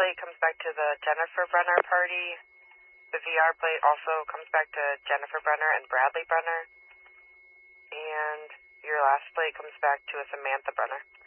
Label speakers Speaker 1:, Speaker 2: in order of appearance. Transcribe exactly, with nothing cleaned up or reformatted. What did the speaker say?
Speaker 1: plate comes back to the Jennifer Brenner party. The V R plate also comes back to Jennifer Brenner and Bradley Brenner. And your last plate comes back to a Samantha Brenner.